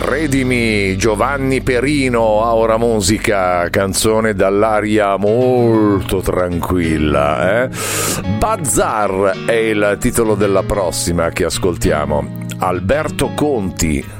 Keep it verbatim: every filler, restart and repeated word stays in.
Credimi, Giovanni Perino, Aura Musica, canzone dall'aria molto tranquilla, eh? Bazar è il titolo della prossima che ascoltiamo. Alberto Conti,